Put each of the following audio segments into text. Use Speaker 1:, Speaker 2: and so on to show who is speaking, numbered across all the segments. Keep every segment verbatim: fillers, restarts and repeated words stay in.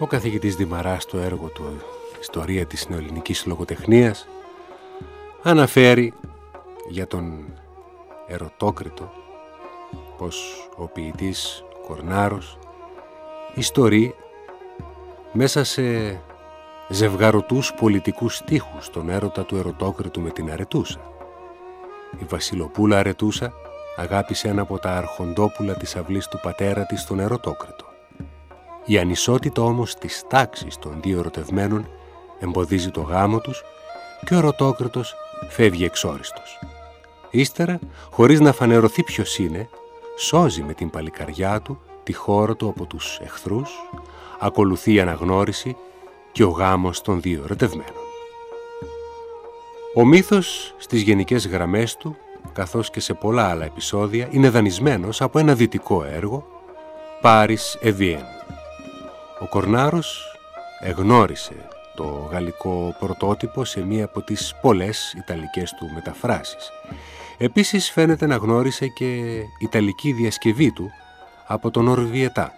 Speaker 1: Ο καθηγητής Δημαράς στο έργο του «Ιστορία της νεοελληνικής λογοτεχνίας» αναφέρει για τον Ερωτόκριτο πως ο ποιητής Κορνάρος ιστορεί μέσα σε ζευγαρωτούς πολιτικούς στίχους τον έρωτα του Ερωτόκριτου με την Αρετούσα. Η Βασιλοπούλα Αρετούσα αγάπησε ένα από τα αρχοντόπουλα της αυλής του πατέρα της, τον Ερωτόκριτο. Η ανισότητα όμως της τάξης των δύο ερωτευμένων εμποδίζει το γάμο τους και ο Ερωτόκριτος φεύγει εξόριστος. Ύστερα, χωρίς να φανερωθεί ποιος είναι, σώζει με την παλικαριά του τη χώρα του από τους εχθρούς, ακολουθεί η αναγνώριση και ο γάμος των δύο ερωτευμένων. Ο μύθος στις γενικές γραμμές του, καθώς και σε πολλά άλλα επεισόδια, είναι δανεισμένος από ένα δυτικό έργο, Πάρις Εβιέν. Ο Κορνάρος εγνώρισε το γαλλικό πρωτότυπο σε μία από τις πολλές ιταλικές του μεταφράσεις. Επίσης φαίνεται να γνώρισε και ιταλική διασκευή του από τον Ορβιετά.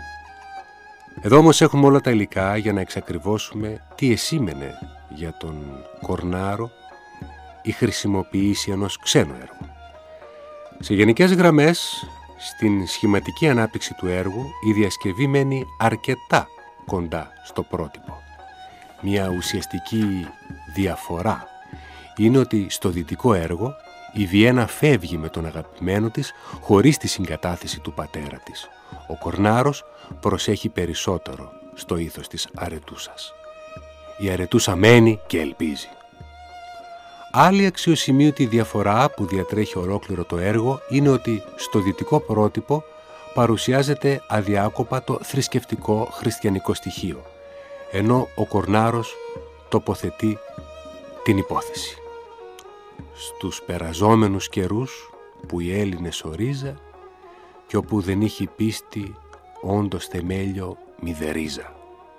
Speaker 1: Εδώ όμως έχουμε όλα τα υλικά για να εξακριβώσουμε τι εσήμενε για τον Κορνάρο η χρησιμοποίηση ενός ξένου έργου. Σε γενικές γραμμές, στην σχηματική ανάπτυξη του έργου, η διασκευή μένει αρκετά κοντά στο πρότυπο. Μια ουσιαστική διαφορά είναι ότι στο δυτικό έργο η Βιέννα φεύγει με τον αγαπημένο της χωρίς τη συγκατάθεση του πατέρα της. Ο Κορνάρος προσέχει περισσότερο στο ήθος της Αρετούσας. Η Αρετούσα μένει και ελπίζει. Άλλη αξιοσημείωτη διαφορά που διατρέχει ολόκληρο το έργο είναι ότι στο δυτικό πρότυπο παρουσιάζεται αδιάκοπα το θρησκευτικό χριστιανικό στοιχείο, ενώ ο Κορνάρος τοποθετεί την υπόθεση. Στους περαζόμενους καιρούς που οι Έλληνες ορίζα και όπου δεν είχε πίστη όντως θεμέλιο μηδερίζα.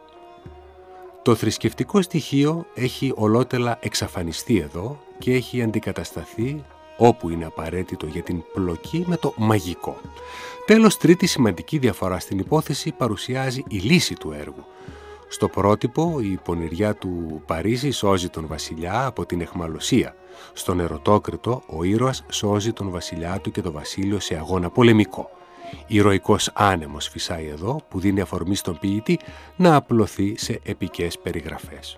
Speaker 1: Το θρησκευτικό στοιχείο έχει ολότελα εξαφανιστεί εδώ και έχει αντικατασταθεί, όπου είναι απαραίτητο για την πλοκή, με το μαγικό. Τέλος, τρίτη σημαντική διαφορά στην υπόθεση παρουσιάζει η λύση του έργου. Στο πρότυπο, η πονηριά του Παρίσι σώζει τον βασιλιά από την αιχμαλωσία. Στον Ερωτόκριτο, ο ήρωας σώζει τον βασιλιά του και το βασίλειο σε αγώνα πολεμικό. Ηρωικός άνεμος φυσάει εδώ, που δίνει αφορμή στον ποιητή να απλωθεί σε επικές περιγραφές.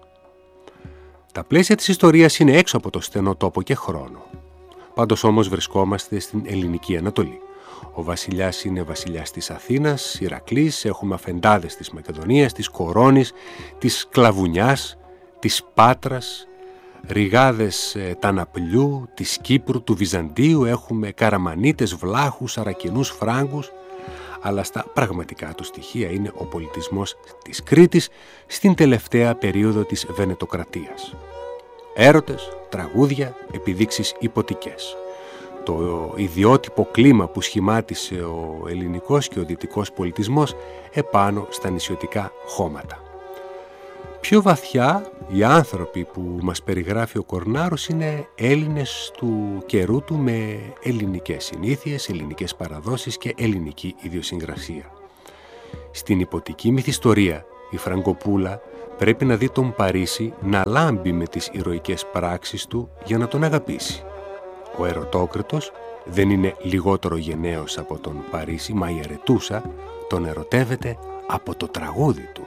Speaker 1: Τα πλαίσια της ιστορίας είναι έξω από το στενό τόπο και χρόνο. Πάντως όμως βρισκόμαστε στην ελληνική Ανατολή. Ο βασιλιάς είναι βασιλιάς της Αθήνας, Ηρακλής, έχουμε αφεντάδες της Μακεδονίας, της Κορώνης, της Κλαβουνιάς, της Πάτρας, ρηγάδες ε, Ταναπλιού, της Κύπρου, του Βυζαντίου, έχουμε Καραμανίτες, Βλάχους, Αρακινούς, Φράγκους, αλλά στα πραγματικά του στοιχεία είναι ο πολιτισμός της Κρήτης στην τελευταία περίοδο της Βενετοκρατίας. Έρωτες, τραγούδια, επιδείξεις υποτικές. Το ιδιότυπο κλίμα που σχημάτισε ο ελληνικός και ο δυτικός πολιτισμός επάνω στα νησιωτικά χώματα. Πιο βαθιά, οι άνθρωποι που μας περιγράφει ο Κορνάρος είναι Έλληνες του καιρού του με ελληνικές συνήθειες, ελληνικές παραδόσεις και ελληνική ιδιοσυγκρασία. Στην υποτική μυθιστορία, η Φραγκοπούλα πρέπει να δει τον Παρίσι να λάμπει με τις ηρωικές πράξεις του για να τον αγαπήσει. Ο Ερωτόκριτος δεν είναι λιγότερο γενναίος από τον Παρίσι, μα η Αρετούσα τον ερωτεύεται από το τραγούδι του.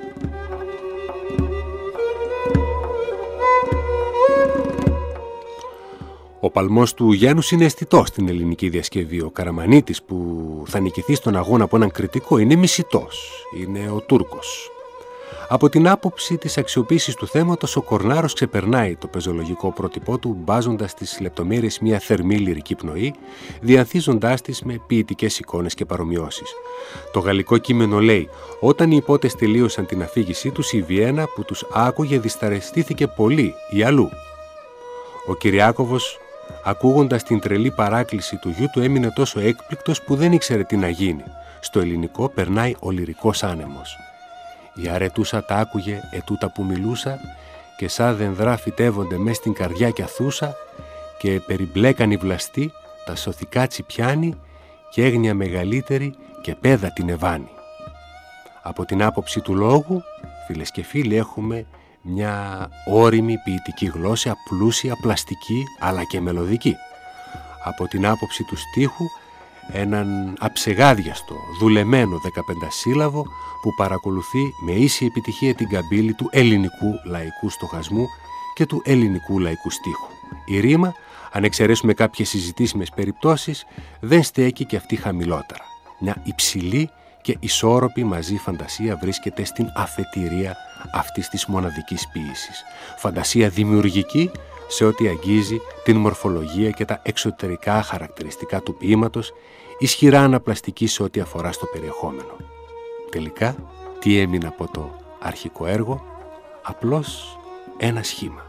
Speaker 1: Ο παλμός του Γένους είναι αισθητός στην ελληνική διασκευή. Ο Καραμανίτης που θα νικηθεί στον αγώνα από έναν κριτικό είναι μισητός, είναι ο Τούρκος. Από την άποψη της αξιοποίησης του θέματος, ο Κορνάρος ξεπερνάει το πεζολογικό πρότυπό του, μπάζοντας στις λεπτομέρειες μια θερμή λυρική πνοή, διανθίζοντάς τις με ποιητικές εικόνες και παρομοιώσεις. Το γαλλικό κείμενο λέει: «Όταν οι υπότες τελείωσαν την αφήγησή τους, η Βιέννα που τους άκουγε δυσαρεστήθηκε πολύ ή αλλού». Ο Κυριάκωβος, ακούγοντας την τρελή παράκληση του γιου του, έμεινε τόσο έκπληκτος που δεν ήξερε τι να γίνει. Στο ελληνικό περνάει ο λυρικός άνεμος. Η Αρετούσα τα άκουγε ετούτα που μιλούσα και σαν δενδρά φυτεύονται μες στην καρδιά κι αθούσα και περιμπλέκαν οι βλαστοί, τα σωθικά τσιπιάνει και έγνοια μεγαλύτερη και πέδα την ευάνει. Από την άποψη του λόγου, φίλες και φίλοι, έχουμε μια ώριμη ποιητική γλώσσα, πλούσια, πλαστική, αλλά και μελωδική. Από την άποψη του στίχου, έναν αψεγάδιαστο, δουλεμένο δεκαπεντασύλλαβο που παρακολουθεί με ίση επιτυχία την καμπύλη του ελληνικού λαϊκού στοχασμού και του ελληνικού λαϊκού στίχου. Η ρήμα, αν εξαιρέσουμε κάποιες συζητήσιμες περιπτώσεις, δεν στέκει και αυτή χαμηλότερα. Μια υψηλή και ισόρροπη μαζί φαντασία βρίσκεται στην αφετηρία αυτής της μοναδικής ποίησης. Φαντασία δημιουργική σε ό,τι αγγίζει την μορφολογία και τα εξωτερικά χαρακτηριστικά του ποίηματος, ισχυρά αναπλαστική σε ό,τι αφορά στο περιεχόμενο. Τελικά, τι έμεινε από το αρχικό έργο? Απλώς ένα σχήμα.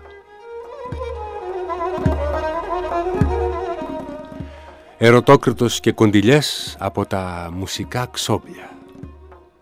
Speaker 1: Ερωτόκριτος και κοντιλιές από τα μουσικά ξόμπλια.